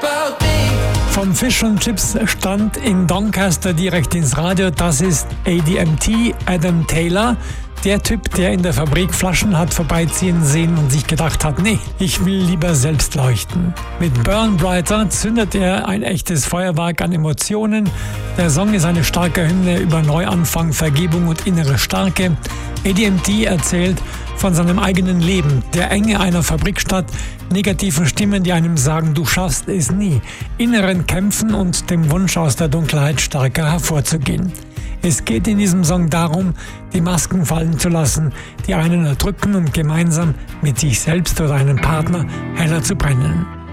Vom Fish und Chips Stand in Doncaster direkt ins Radio, das ist ADMT, Adam Taylor. Der Typ, der in der Fabrik Flaschen hat vorbeiziehen sehen und sich gedacht hat, nee, ich will lieber selbst leuchten. Mit Burn Brighter zündet er ein echtes Feuerwerk an Emotionen. Der Song ist eine starke Hymne über Neuanfang, Vergebung und innere Stärke. ADMT erzählt von seinem eigenen Leben, der Enge einer Fabrikstadt, negativen Stimmen, die einem sagen, du schaffst es nie, inneren Kämpfen und dem Wunsch, aus der Dunkelheit stärker hervorzugehen. Es geht in diesem Song darum, die Masken fallen zu lassen, die einen erdrücken und gemeinsam mit sich selbst oder einem Partner heller zu brennen.